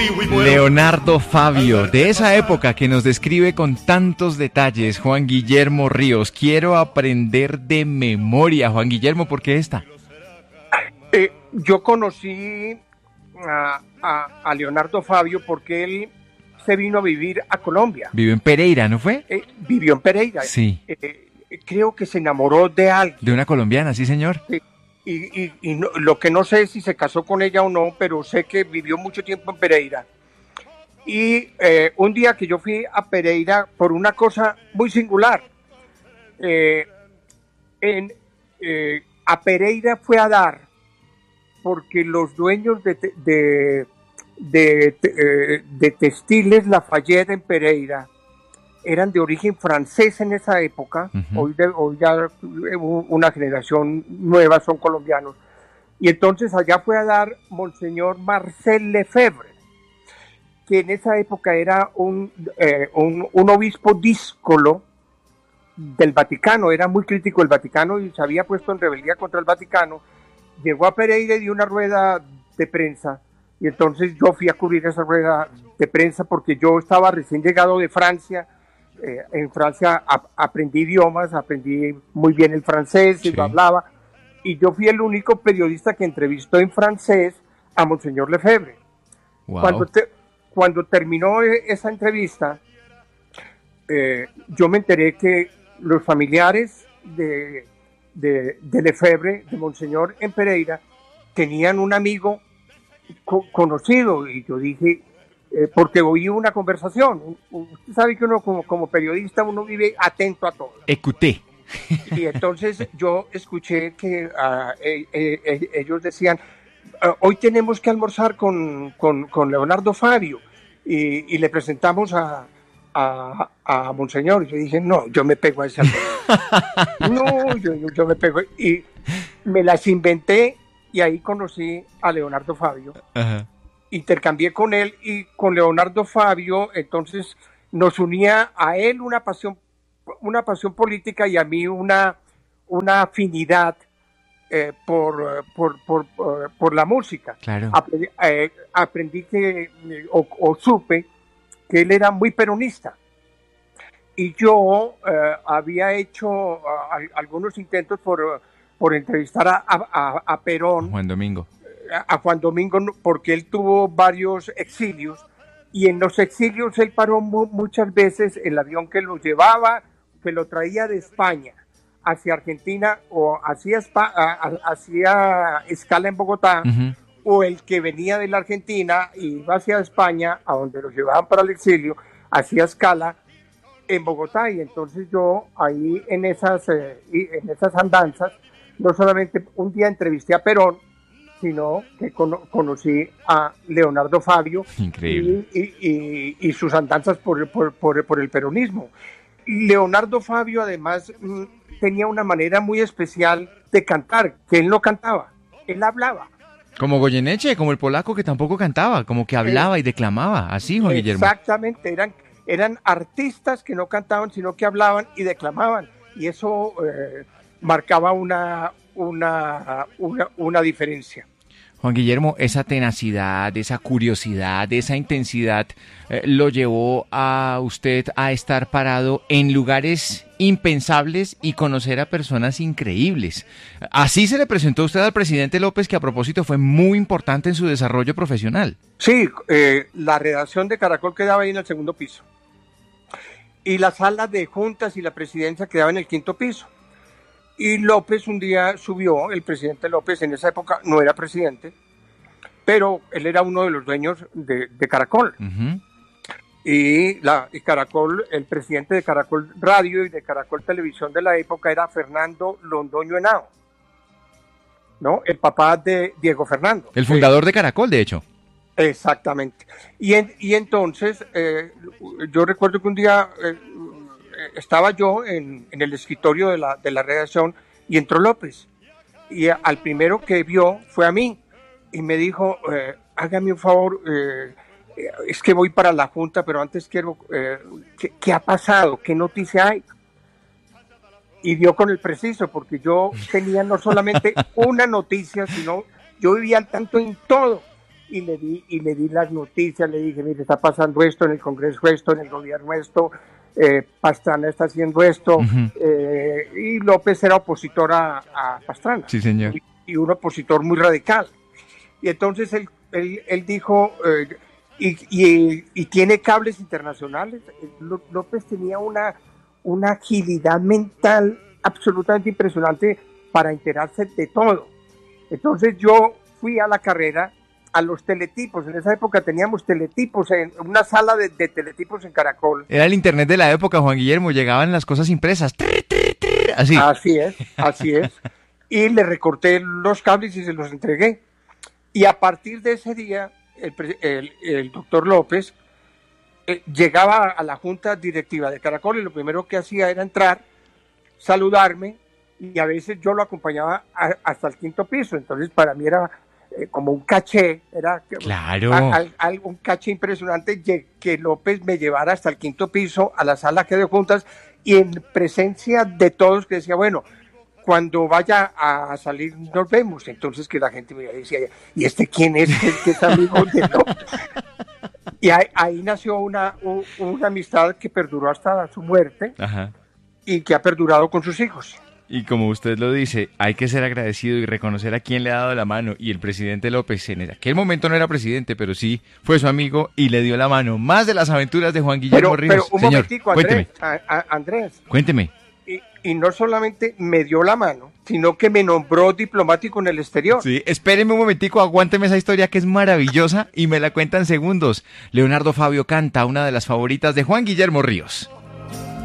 Leonardo Fabio, de esa época que nos describe con tantos detalles, Juan Guillermo Ríos. Quiero aprender de memoria. Juan Guillermo, ¿por qué esta? Yo conocí a Leonardo Fabio porque él se vino a vivir a Colombia. Vivió en Pereira, ¿no fue? Vivió en Pereira. Sí. Creo que se enamoró de alguien. De una colombiana, sí, señor. Sí. Y no, lo que no sé es si se casó con ella o no, pero sé que vivió mucho tiempo en Pereira. Y un día que yo fui a Pereira por una cosa muy singular, a Pereira fue a dar porque los dueños de Textiles Lafayette en Pereira eran de origen francés en esa época. Uh-huh. Hoy ya una generación nueva son colombianos, y entonces allá fue a dar Monseñor Marcel Lefebvre, que en esa época era un obispo díscolo del Vaticano, era muy crítico del Vaticano y se había puesto en rebeldía contra el Vaticano. Llegó a Pereira y dio una rueda de prensa, y entonces yo fui a cubrir esa rueda de prensa porque yo estaba recién llegado de Francia. En Francia aprendí idiomas, aprendí muy bien el francés, sí. Y lo hablaba, y yo fui el único periodista que entrevistó en francés a Monseñor Lefebvre. Wow. Cuando terminó esa entrevista, yo me enteré que los familiares de Lefebvre, de Monseñor en Pereira, tenían un amigo conocido, y yo dije, porque oí una conversación. Usted sabe que uno como periodista uno vive atento a todo. Écouté. Y entonces yo escuché que ellos decían, hoy tenemos que almorzar con Leonardo Fabio, y le presentamos a Monseñor. Y yo dije, no, yo me pego a ese no, yo me pego. Y me las inventé, y ahí conocí a Leonardo Fabio. Uh-huh. Intercambié con él y con Leonardo Fabio. Entonces nos unía a él una pasión política, y a mí una afinidad por la música. Claro. Aprendí supe que él era muy peronista, y yo había hecho algunos intentos por entrevistar a Perón, Juan Domingo. A Juan Domingo, porque él tuvo varios exilios, y en los exilios él paró muchas veces el avión que lo llevaba, que lo traía de España hacia Argentina, o hacía escala en Bogotá. Uh-huh. O el que venía de la Argentina y iba hacia España, a donde lo llevaban para el exilio, hacía escala en Bogotá. Y entonces yo ahí en esas andanzas, no solamente un día entrevisté a Perón, sino que conocí a Leonardo Fabio. Increíble. Y sus andanzas por el peronismo. Leonardo Fabio además tenía una manera muy especial de cantar, que él no cantaba, él hablaba. Como Goyeneche, como el polaco que tampoco cantaba, como que hablaba y declamaba, así, Juan Guillermo. Exactamente, eran artistas que no cantaban, sino que hablaban y declamaban, y eso marcaba una diferencia. Juan Guillermo, esa tenacidad, esa curiosidad, esa intensidad lo llevó a usted a estar parado en lugares impensables y conocer a personas increíbles. Así se le presentó usted al presidente López, que a propósito fue muy importante en su desarrollo profesional. Sí, la redacción de Caracol quedaba ahí en el segundo piso, y la sala de juntas y la presidencia quedaba en el quinto piso. Y López un día subió, el presidente López en esa época no era presidente, pero él era uno de los dueños de Caracol. Uh-huh. Y Caracol, el presidente de Caracol Radio y de Caracol Televisión de la época era Fernando Londoño Henao, ¿no? El papá de Diego Fernando. El fundador de Caracol, de hecho. Exactamente. Y entonces, yo recuerdo que un día estaba yo en el escritorio de la redacción, y entró López, y al primero que vio fue a mí, y me dijo, hágame un favor, es que voy para la junta, pero antes quiero, ¿qué ha pasado? ¿Qué noticia hay? Y dio con el preciso, porque yo tenía no solamente una noticia, sino yo vivía al tanto en todo. y le di las noticias, le dije, mire, está pasando esto en el Congreso, esto en el gobierno, esto, Pastrana está haciendo esto, y López era opositor a Pastrana. Sí, señor. Y un opositor muy radical. Y entonces él dijo, y tiene cables internacionales. López tenía una agilidad mental absolutamente impresionante para enterarse de todo. Entonces yo fui a la carrera a los teletipos. En esa época teníamos teletipos en una sala de teletipos en Caracol. Era el internet de la época, Juan Guillermo, llegaban las cosas impresas. Así. Así es. Y le recorté los cables y se los entregué. Y a partir de ese día, el doctor López llegaba a la junta directiva de Caracol y lo primero que hacía era entrar, saludarme, y a veces yo lo acompañaba hasta el 5º piso. Entonces para mí era como un caché, era claro. Un caché impresionante que López me llevara hasta el 5º piso a la sala que de juntas y en presencia de todos, que decía, bueno, cuando vaya a salir nos vemos. Entonces que la gente me decía, ¿y este quién es? ¿Que es amigo de López? Y ahí nació una amistad que perduró hasta su muerte. Ajá. Y que ha perdurado con sus hijos. Y como usted lo dice, hay que ser agradecido y reconocer a quién le ha dado la mano. Y el presidente López en aquel momento no era presidente, pero sí fue su amigo y le dio la mano. Más de las aventuras de Juan Guillermo Ríos. Pero un señor, momentico, Andrés. Andrés. Cuénteme. Y no solamente me dio la mano, sino que me nombró diplomático en el exterior. Sí, espéreme un momentico, aguánteme esa historia que es maravillosa y me la cuenta en segundos. Leonardo Fabio canta una de las favoritas de Juan Guillermo Ríos.